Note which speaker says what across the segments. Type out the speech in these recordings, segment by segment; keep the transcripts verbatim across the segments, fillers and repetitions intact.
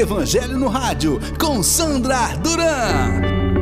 Speaker 1: Evangelho no Rádio, com Sandra Duran.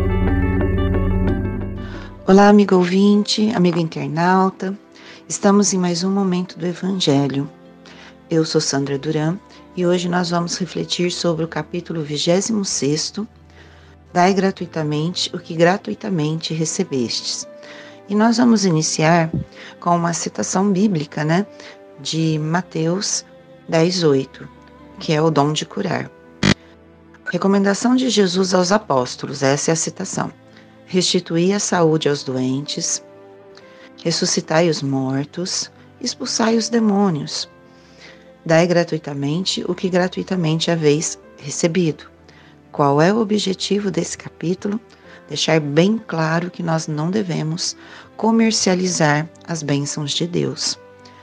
Speaker 2: Olá, amigo ouvinte, amigo internauta. Estamos em mais um momento do Evangelho. Eu sou Sandra Duran e hoje nós vamos refletir sobre o capítulo vigésimo sexto, Dai gratuitamente o que gratuitamente recebestes. E nós vamos iniciar com uma citação bíblica, né, de Mateus dez, oito, que é o dom de curar. Recomendação de Jesus aos apóstolos, essa é a citação. Restituí a saúde aos doentes, ressuscitai os mortos, expulsai os demônios. Dai gratuitamente o que gratuitamente haveis recebido. Qual é o objetivo desse capítulo? Deixar bem claro que nós não devemos comercializar as bênçãos de Deus.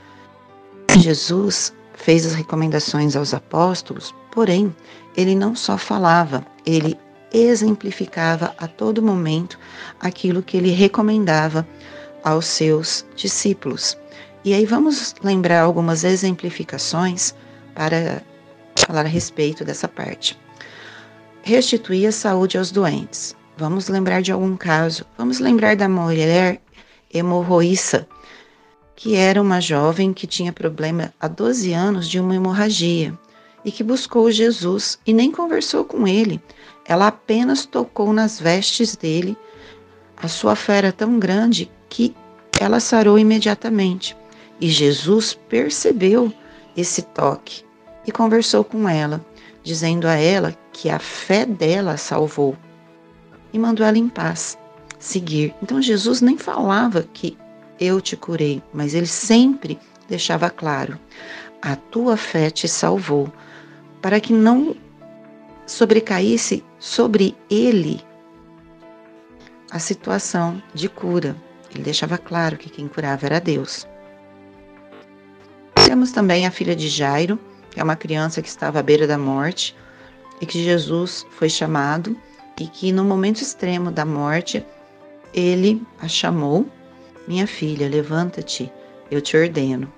Speaker 2: Jesus fez as recomendações aos apóstolos, porém, ele não só falava, ele exemplificava a todo momento aquilo que ele recomendava aos seus discípulos. E aí vamos lembrar algumas exemplificações para falar a respeito dessa parte. Restituir a saúde aos doentes. Vamos lembrar de algum caso. Vamos lembrar da mulher hemorroíça, que era uma jovem que tinha problema há doze anos de uma hemorragia e que buscou Jesus e nem conversou com ele. Ela apenas tocou nas vestes dele. A sua fé era tão grande que ela sarou imediatamente. E Jesus percebeu esse toque e conversou com ela, dizendo a ela que a fé dela a salvou e mandou ela em paz seguir. Então Jesus nem falava que eu te curei, mas ele sempre deixava claro, a tua fé te salvou, para que não sobrecaísse sobre ele a situação de cura. Ele deixava claro que quem curava era Deus. Temos também a filha de Jairo, que é uma criança que estava à beira da morte e que Jesus foi chamado e que no momento extremo da morte ele a chamou: minha filha, levanta-te, eu te ordeno.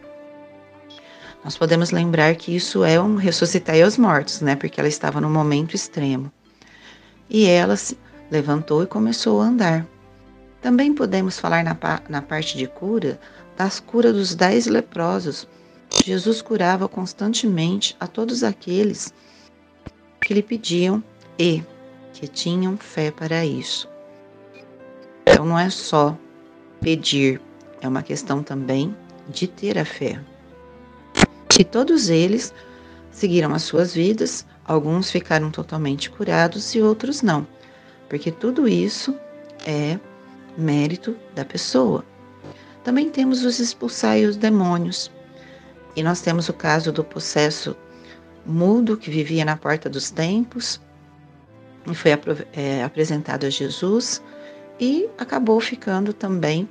Speaker 2: Nós podemos lembrar que isso é um ressuscitar aos mortos, né? Porque ela estava no momento extremo. E ela se levantou e começou a andar. Também podemos falar na, na parte de cura, das curas dos dez leprosos. Jesus curava constantemente a todos aqueles que lhe pediam e que tinham fé para isso. Então não é só pedir, é uma questão também de ter a fé. E todos eles seguiram as suas vidas, alguns ficaram totalmente curados e outros não, porque tudo isso é mérito da pessoa. Também temos os expulsai os demônios, e nós temos o caso do possesso mudo que vivia na porta dos templos, e foi é, apresentado a Jesus e acabou ficando também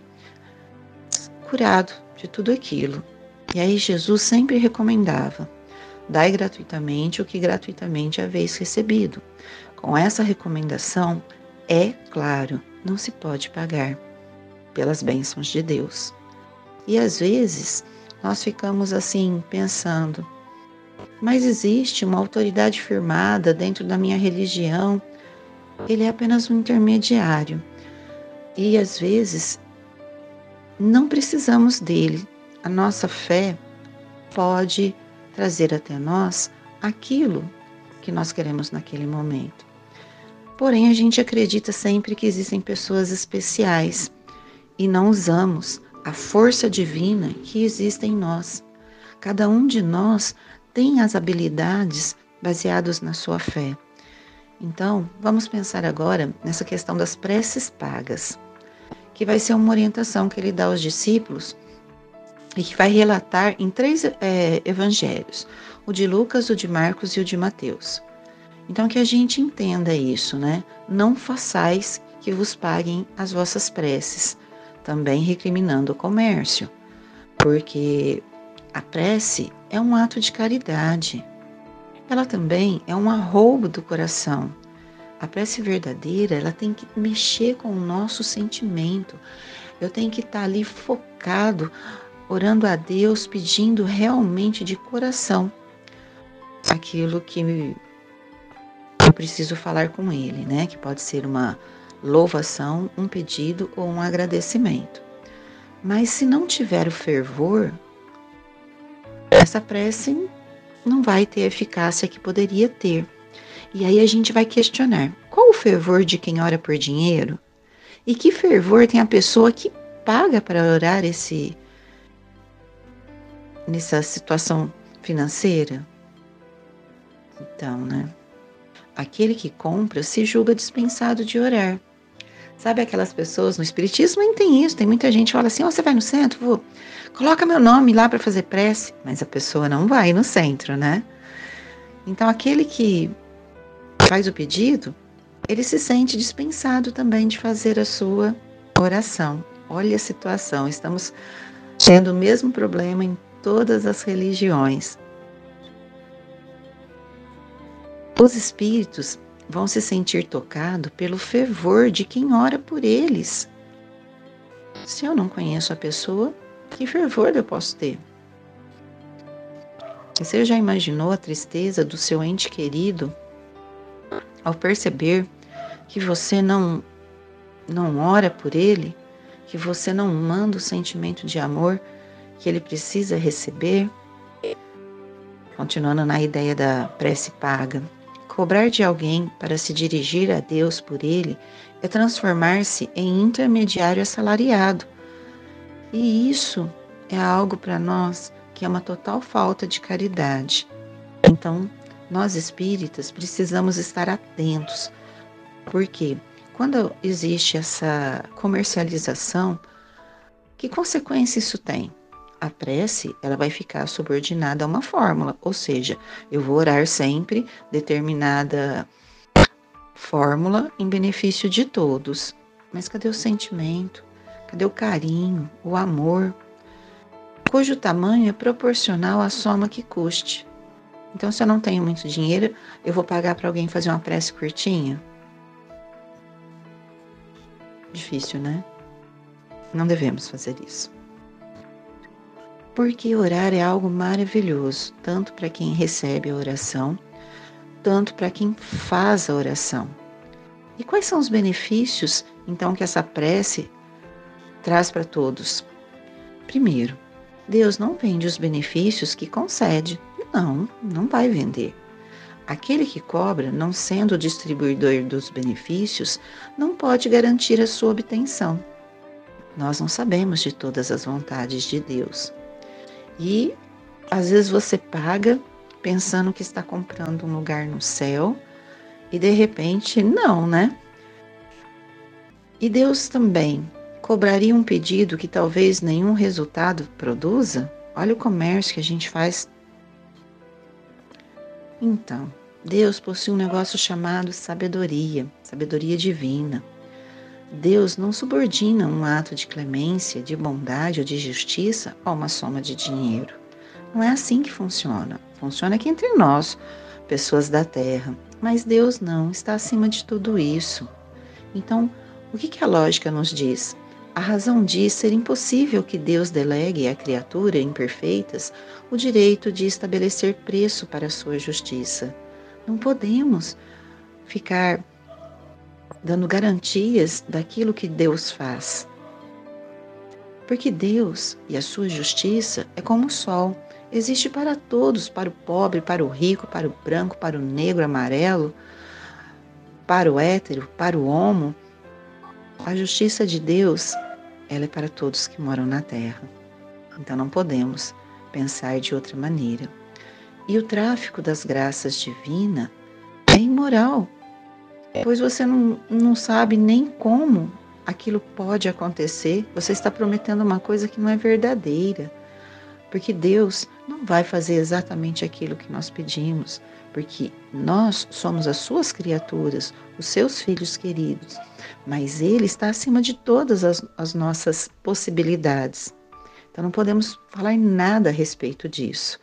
Speaker 2: curado de tudo aquilo. E aí Jesus sempre recomendava, dai gratuitamente o que gratuitamente haveis recebido. Com essa recomendação, é claro, não se pode pagar pelas bênçãos de Deus. E às vezes nós ficamos assim pensando, mas existe uma autoridade firmada dentro da minha religião, ele é apenas um intermediário. E às vezes não precisamos dele. A nossa fé pode trazer até nós aquilo que nós queremos naquele momento. Porém, a gente acredita sempre que existem pessoas especiais e não usamos a força divina que existe em nós. Cada um de nós tem as habilidades baseadas na sua fé. Então, vamos pensar agora nessa questão das preces pagas, que vai ser uma orientação que ele dá aos discípulos e que vai relatar em três é, evangelhos, o de Lucas, o de Marcos e o de Mateus. Então, que a gente entenda isso, né? Não façais que vos paguem as vossas preces, também recriminando o comércio, porque a prece é um ato de caridade. Ela também é um arroubo do coração. A prece verdadeira, ela tem que mexer com o nosso sentimento. Eu tenho que estar ali focado, orando a Deus, pedindo realmente de coração aquilo que eu preciso falar com ele, né? Que pode ser uma louvação, um pedido ou um agradecimento. Mas se não tiver o fervor, essa prece não vai ter a eficácia que poderia ter. E aí a gente vai questionar, qual o fervor de quem ora por dinheiro? E que fervor tem a pessoa que paga para orar esse, nessa situação financeira? Então, né? Aquele que compra se julga dispensado de orar. Sabe aquelas pessoas no espiritismo? Nem tem isso. Tem muita gente que fala assim, oh, você vai no centro? Vou. Coloca meu nome lá para fazer prece. Mas a pessoa não vai no centro, né? Então, aquele que faz o pedido, ele se sente dispensado também de fazer a sua oração. Olha a situação. Estamos tendo o mesmo problema em todas as religiões. Os espíritos vão se sentir tocados pelo fervor de quem ora por eles. Se eu não conheço a pessoa, que fervor eu posso ter? Você já imaginou a tristeza do seu ente querido ao perceber que você não, não ora por ele, que você não manda o sentimento de amor que ele precisa receber? Continuando na ideia da prece paga. Cobrar de alguém para se dirigir a Deus por ele é transformar-se em intermediário assalariado. E isso é algo para nós que é uma total falta de caridade. Então, nós espíritas precisamos estar atentos, porque quando existe essa comercialização, que consequência isso tem? A prece, ela vai ficar subordinada a uma fórmula, ou seja, eu vou orar sempre determinada fórmula em benefício de todos. Mas cadê o sentimento? Cadê o carinho, o amor? Cujo tamanho é proporcional à soma que custe. Então, se eu não tenho muito dinheiro, eu vou pagar para alguém fazer uma prece curtinha? Difícil, né? Não devemos fazer isso. Porque orar é algo maravilhoso, tanto para quem recebe a oração, tanto para quem faz a oração. E quais são os benefícios, então, que essa prece traz para todos? Primeiro, Deus não vende os benefícios que concede. Não, não vai vender. Aquele que cobra, não sendo o distribuidor dos benefícios, não pode garantir a sua obtenção. Nós não sabemos de todas as vontades de Deus. E, às vezes, você paga pensando que está comprando um lugar no céu e, de repente, não, né? E Deus também cobraria um pedido que talvez nenhum resultado produza? Olha o comércio que a gente faz. Então, Deus possui um negócio chamado sabedoria, sabedoria divina. Deus não subordina um ato de clemência, de bondade ou de justiça a uma soma de dinheiro. Não é assim que funciona. Funciona aqui entre nós, pessoas da terra. Mas Deus não, está acima de tudo isso. Então, o que, que a lógica nos diz? A razão diz ser impossível que Deus delegue à criatura imperfeitas o direito de estabelecer preço para a sua justiça. Não podemos ficar dando garantias daquilo que Deus faz. Porque Deus e a sua justiça é como o sol. Existe para todos, para o pobre, para o rico, para o branco, para o negro, amarelo, para o hétero, para o homo. A justiça de Deus, ela é para todos que moram na terra. Então não podemos pensar de outra maneira. E o tráfico das graças divinas é imoral, pois você não, não sabe nem como aquilo pode acontecer. Você está prometendo uma coisa que não é verdadeira, porque Deus não vai fazer exatamente aquilo que nós pedimos, porque nós somos as suas criaturas, os seus filhos queridos, mas Ele está acima de todas as, as nossas possibilidades. Então não podemos falar nada a respeito disso.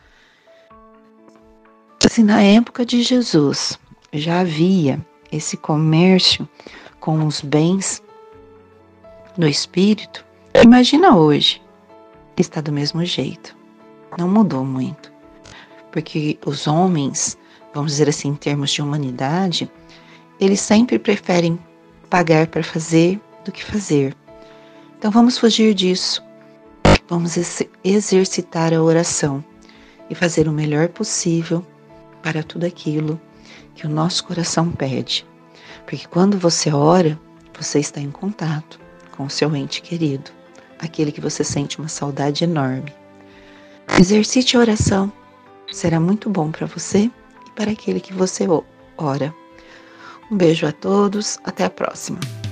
Speaker 2: Se na época de Jesus já havia esse comércio com os bens do espírito, imagina hoje, está do mesmo jeito, não mudou muito, porque os homens vamos dizer assim, em termos de humanidade, eles sempre preferem pagar para fazer do que fazer. Então vamos fugir disso. Vamos exercitar a oração e fazer o melhor possível para tudo aquilo que o nosso coração pede. Porque quando você ora, você está em contato com o seu ente querido, aquele que você sente uma saudade enorme. Exercite a oração, será muito bom para você e para aquele que você ora. Um beijo a todos, até a próxima.